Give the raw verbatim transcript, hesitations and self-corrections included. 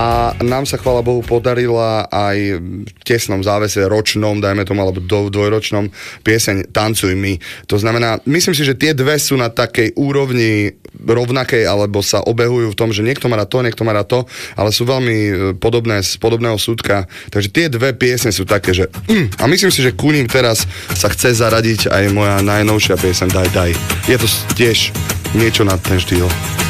A nám sa, chvála Bohu, podarila aj v tesnom závese ročnom, dajme tomu, alebo do, dvojročnom pieseň Tancuj mi. To znamená, myslím si, že tie dve sú na takej úrovni rovnakej, alebo sa obehujú v tom, že niekto má rád to, niekto má rád to, ale sú veľmi podobné z podobného súdka. Takže tie dve piesne sú také, že mm, a myslím si, že ku ním teraz sa chce zaradiť aj moja najnovšia pieseň Daj, daj. Je to tiež niečo na ten štýl.